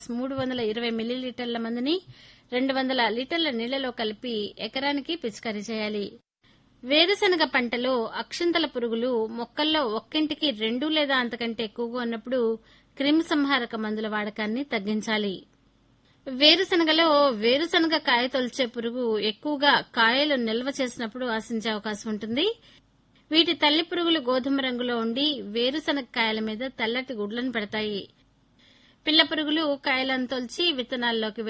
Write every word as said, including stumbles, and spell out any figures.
మూడు వందల ఇరవై మిల్లీలీటర్ల మందుని రెండు వందల లీటర్ల నీళ్లలో కలిపి ఎకరానికి పిచికారీ చేయాలి. వేరుశనగ పంటలో అక్షింతల పురుగులు మొక్కల్లో ఒక్కింటికి రెండు లేదా అంతకంటే ఎక్కువగా ఉన్నప్పుడు క్రిమిసంహారక మందుల వాడకాన్ని తగ్గించాలి. వేరుశనగలో వేరుశనగ కాయ తొలిచే పురుగు ఎక్కువగా కాయలు నిల్వ చేసినప్పుడు ఆశించే అవకాశం ఉంటుంది. వీటి తల్లి పురుగులు గోధుమ రంగులో ఉండి వేరుశనగ కాయల మీద తెల్లటి గుడ్లను పెడతాయి. పిల్ల పురుగులు కాయలను తొలిచి విత్తనాల్లోకి